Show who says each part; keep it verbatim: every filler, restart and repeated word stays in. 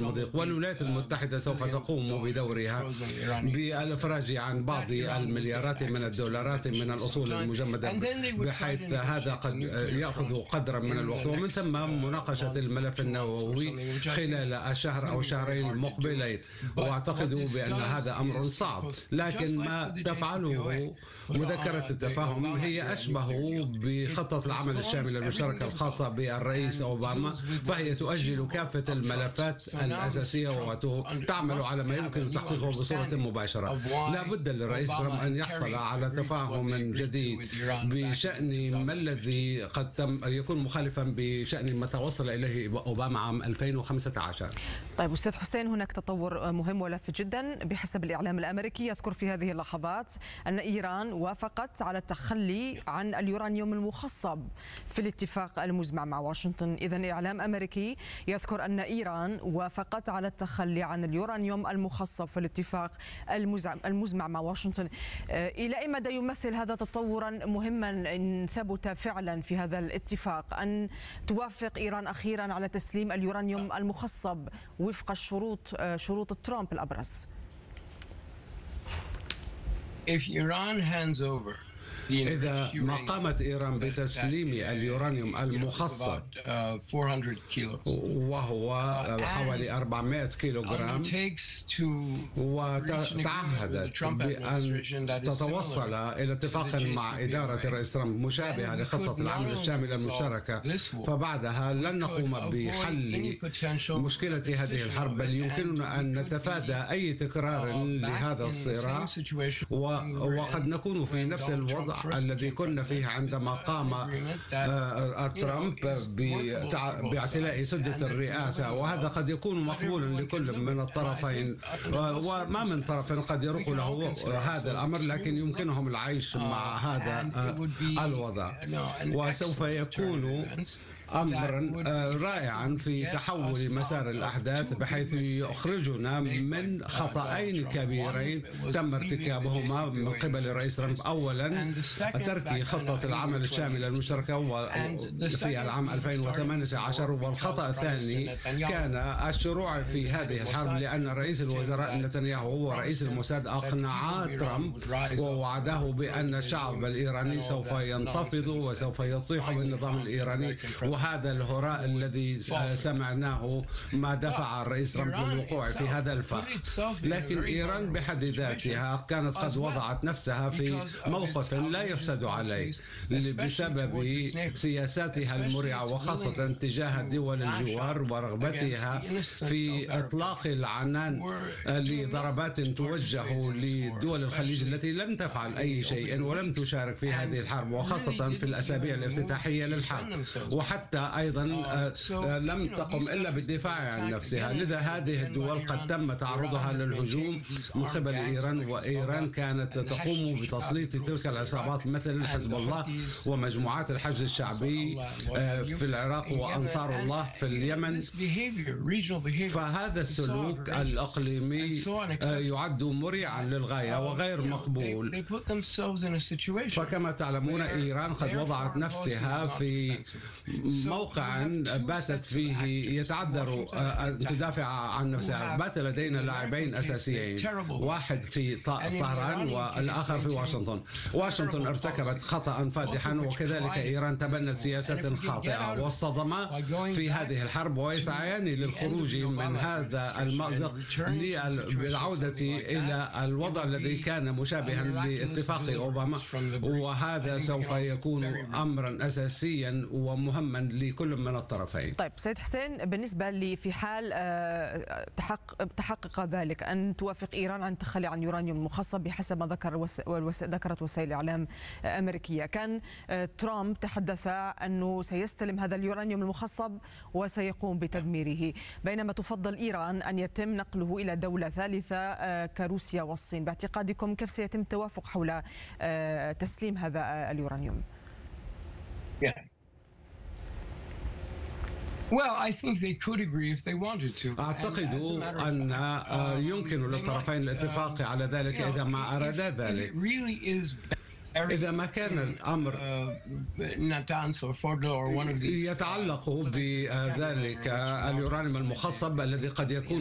Speaker 1: المضيق، والولايات المتحدة سوف تقوم بدورها بالإفراج عن بعض المليارات من الدولارات من الأصول المجمدة، بحيث هذا قد يأخذ قدرا من الوقت، ومن ثم مناقشة الملف النووي خلال الشهر أو شهرين المقبلين. وأعتقد بأن هذا أمر صعب، لكن ما تفعله مذكرة التفاهم هي أشبه بخطة العمل الشاملة المشتركة الخاصة بالرئيس أوباما، فهي تؤجل كافة الملفات الأساسية وتعمل على ما يمكن تحقيقه بصورة مباشرة. لا بد للرئيس ترامب أن يحصل على تفاهم جديد بشأن ما الذي قد تم يكون مخالفا بشأن ما توصل إليه أوباما عام ألفين وخمسة عشر.
Speaker 2: طيب أستاذ حسين، هناك تطور مهم ولافت جدا بحسب الإعلام الأمريكي، يذكر في هذه اللحظات أن إيران وافقت على التخلي عن اليورانيوم المخصب في الاتفاق المزمع مع واشنطن. إذن إعلام أمريكي يذكر أن إيران وافقت على التخلي عن اليورانيوم المخصب في الاتفاق المزمع مع واشنطن. إلى أي مدى يمثل هذا تطورا مهما إن ثبت فعلا في هذا الاتفاق أن توافق إيران أخيرا على تسليم اليورانيوم المخصب وفق الشروط شروط ترامب الأبرز؟
Speaker 3: If Iran hands over
Speaker 1: إذا ما قامت إيران بتسليم اليورانيوم المخصب وهو حوالي أربعمائة كيلوغرام، وتعهدت بأن تتوصل إلى اتفاق مع إدارة الرئيس ترامب مشابهة لخطة العمل الشاملة المشتركة، فبعدها لن نقوم بحل مشكلة هذه الحرب، بل يمكننا أن نتفادى أي تكرار لهذا الصراع، وقد نكون في نفس الوضع الذي كنا فيه عندما قام ترامب باعتلاء سدة الرئاسة، وهذا قد يكون مقبولا لكل من الطرفين، وما من طرف قد يروق له هذا الأمر، لكن يمكنهم العيش مع هذا الوضع، وسوف يكون أمرا رائعا في تحول مسار الأحداث بحيث يخرجنا من خطأين كبيرين تم ارتكابهما من قبل الرئيس ترامب. أولا ترك خطة العمل الشاملة المشتركة في العام ألفين وثمانية عشر، والخطأ الثاني كان الشروع في هذه الحرب، لأن رئيس الوزراء نتنياهو ورئيس الموساد أقنعا ترامب ووعده بأن الشعب الإيراني سوف ينتفض وسوف يطيح بالنظام الإيراني، وهذا الهراء الذي سمعناه ما دفع الرئيس ترامب للوقوع في هذا الفخ. لكن إيران بحد ذاتها كانت قد وضعت نفسها في موقف لا يحسد عليه بسبب سياساتها المرعة، وخاصة تجاه دول الجوار ورغبتها في إطلاق العنان لضربات توجه لدول الخليج التي لم تفعل أي شيء ولم تشارك في هذه الحرب، وخاصة في الأسابيع الافتتاحية للحرب، وحتى أيضا لم تقم إلا بالدفاع عن نفسها. لذا هذه الدول قد تم تعرضها للهجوم من قبل إيران، وإيران كانت تقوم بتسليط تلك العصابات مثل حزب الله ومجموعات الحشد الشعبي في العراق وأنصار الله في اليمن. فهذا السلوك الإقليمي يعد مريعا للغاية وغير مقبول. فكما تعلمون إيران قد وضعت نفسها في موقع باتت فيه يتعذر أن تدافع عن نفسها. بات لدينا لاعبين أساسيين، واحد في طهران والآخر في واشنطن. واشنطن ارتكبت خطأ فادحا، وكذلك إيران تبنت سياسات خاطئة واصطدما في هذه الحرب، ويسعيان للخروج من هذا المأزق للعودة إلى الوضع الذي كان مشابها لاتفاق أوباما، وهذا سوف يكون أمرا أساسيا ومهما لكل من الطرفين.
Speaker 2: طيب سيد حسين، بالنسبة لي في حال تحقق, تحقق ذلك أن توافق إيران عن التخلي عن يورانيوم المخصب بحسب ما ذكر وس... والوس... ذكرت وسائل إعلام أمريكية، كان ترامب تحدث أنه سيستلم هذا اليورانيوم المخصب وسيقوم بتدميره، بينما تفضل إيران أن يتم نقله إلى دولة ثالثة كروسيا والصين. باعتقادكم كيف سيتم التوافق حول تسليم هذا اليورانيوم؟
Speaker 3: yeah.
Speaker 1: أعتقد أن يمكن للطرفين الاتفاق على ذلك إذا ما أرادا ذلك. إذا ما كان الأمر يتعلق بذلك اليورانيوم المخصب الذي قد يكون